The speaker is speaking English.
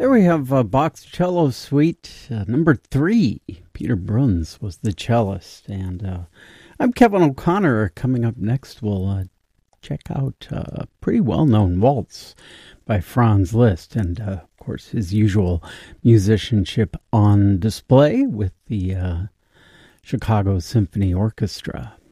There we have Bach's Cello Suite number 3. Peter Bruns was the cellist. And I'm Kevin O'Connor. Coming up next, we'll check out a pretty well-known waltz by Franz Liszt. And, of course, his usual musicianship on display with the Chicago Symphony Orchestra.